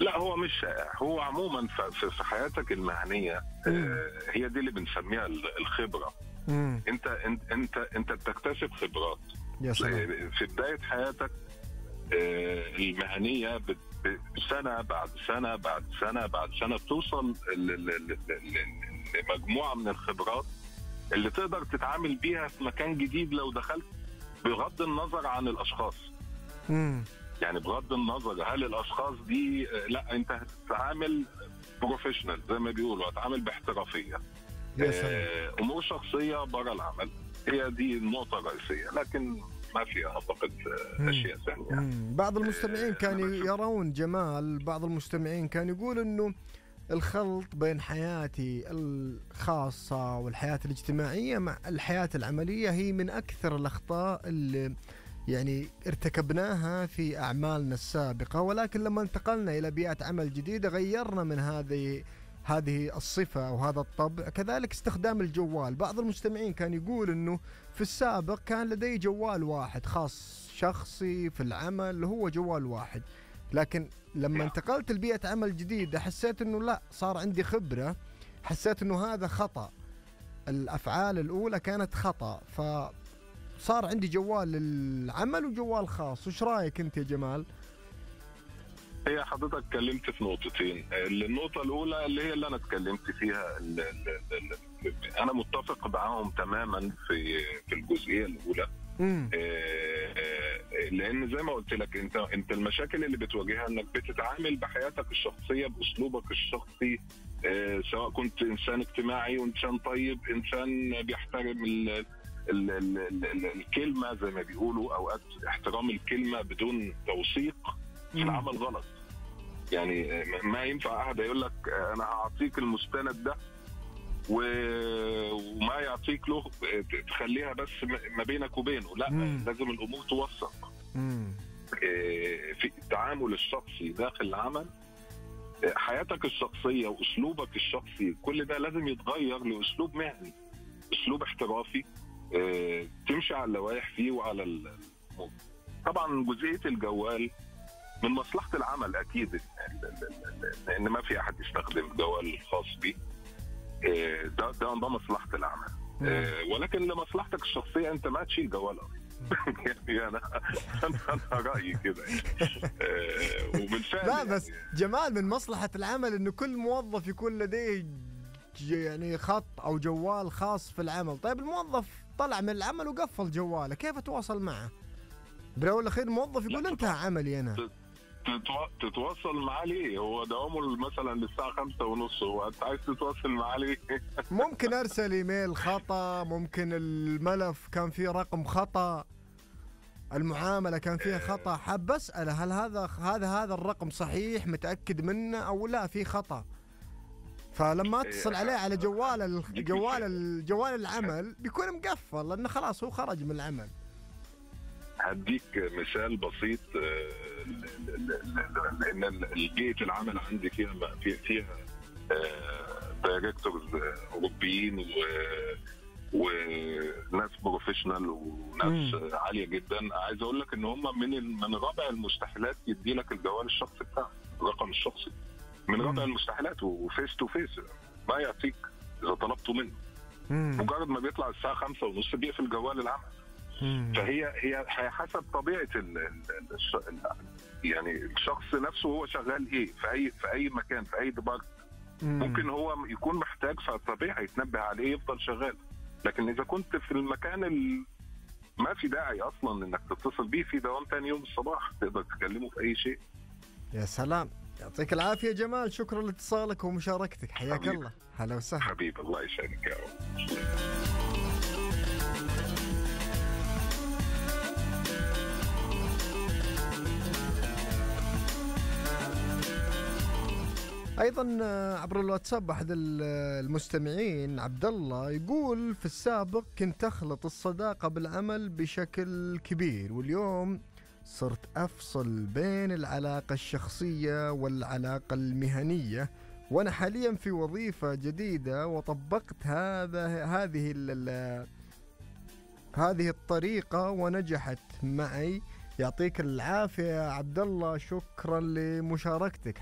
لا هو مش، هو عموما في حياتك المهنيه هي دي اللي بنسميها الخبره. انت بتكتسب خبرات في بدايه حياتك المهنيه، سنه بعد سنه بعد سنه بعد سنه بتوصل لمجموعه من الخبرات اللي تقدر تتعامل بيها في مكان جديد لو دخلت، بغض النظر عن الاشخاص. يعني بغض النظر هل الاشخاص دي، لا انت هتتعامل بروفيشنال زي ما بيقولوا، هتتعامل باحترافيه. امور شخصيه بره العمل هي دي النقطه الرئيسيه، لكن ما في اعتقد اشياء ثانيه. بعض المستمعين كانوا يرون جمال، بعض المستمعين كان يقول انه الخلط بين حياتي الخاصة والحياة الاجتماعية مع الحياة العملية هي من أكثر الأخطاء اللي يعني ارتكبناها في أعمالنا السابقة، ولكن لما انتقلنا إلى بيئة عمل جديدة غيرنا من هذه الصفة أو هذا الطبع. كذلك استخدام الجوال، بعض المستمعين كان يقول أنه في السابق كان لدي جوال واحد خاص شخصي في العمل، هو جوال واحد، لكن لما انتقلت لبيئة عمل جديدة حسيت أنه لا، صار عندي خبرة، حسيت أنه هذا خطأ، الأفعال الأولى كانت خطأ، فصار عندي جوال للعمل وجوال خاص. وش رأيك أنت يا جمال؟ هي حضرتك اتكلمت في نقطتين. النقطة الأولى اللي هي اللي أنا اتكلمت فيها، أنا متفق معاهم تماما في الجزئية الأولى. لأن زي ما قلت لك، أنت المشاكل اللي بتواجهها إنك بتتعامل بحياتك الشخصية بأسلوبك الشخصي، سواء كنت إنسان اجتماعي وإنسان طيب، إنسان بيحترم الكلمة زي ما بيقولوا، أوقات احترام الكلمة بدون توثيق في العمل غلط. يعني ما ينفع أحد يقول لك أنا هعطيك المستند ده وما يعطيك له، تخليها بس ما بينك وبينه. لا، لازم الأمور توثق. في التعامل الشخصي داخل العمل، حياتك الشخصية وأسلوبك الشخصي، كل ده لازم يتغير لأسلوب مهني، أسلوب احترافي تمشي على اللوائح فيه وعلى الأمور. طبعا جزئية الجوال من مصلحة العمل أكيد، لأن ما في أحد يستخدم جوال خاص به، ده مصلحة العمل. ولكن لمصلحتك الشخصية أنت ما تشيل جوال يعني أنا رأيي كده وبالفعل لا بس جمال، من مصلحة العمل إنه كل موظف يكون لديه يعني خط أو جوال خاص في العمل. طيب الموظف طلع من العمل وقفل جواله، كيف أتواصل معه؟ بالأول والأخير الموظف يقول انتهى عملي أنا. تتواصل معاه ليه؟ هو دوامه مثلا للساعة 5:30، هو أنت عايز تتواصل معاه ليه؟ ممكن أرسل إيميل خطأ، ممكن الملف كان فيه رقم خطأ، المعاملة كان فيها خطأ، حاب أسأله هل هذا الرقم صحيح، متأكد منه أو لا في خطأ. فلما اتصل عليه على جوال العمل بيكون مقفل، لأنه خلاص هو خرج من العمل. هديك مثال بسيط، لان بيئه العمل عندي فيها دايركتورز اوروبيين وناس بروفيشنال وناس عاليه جدا. عايز اقول لك ان هم من رابع المستحيلات يدي لك الجوال الشخصي بتاعك، الرقم الشخصي من رابع المستحيلات، وفيس تو فيس ما يعطيك اذا طلبته منه. مجرد ما بيطلع الساعه 5:30 بيقفل جوال العمل. فهي حسب طبيعه يعني الشخص نفسه، هو شغال ايه في اي مكان، في اي ديبارت. ممكن هو يكون محتاج، فطبيعي يتنبه عليه يفضل شغال. لكن اذا كنت في المكان ما في داعي اصلا انك تتصل بيه، في دوام تاني يوم الصباح تقدر تكلمه في اي شيء. يا سلام، يعطيك العافيه جمال، شكرا لاتصالك ومشاركتك، حياك الله. هلا وسهلا حبيبي، الله يسعدك يا رب. ايضا عبر الواتساب احد المستمعين عبد الله يقول في السابق كنت اخلط الصداقة بالعمل بشكل كبير، واليوم صرت افصل بين العلاقة الشخصية والعلاقة المهنية، وانا حاليا في وظيفة جديدة وطبقت هذه الطريقة ونجحت معي. يعطيك العافية يا عبد الله، شكرا لمشاركتك.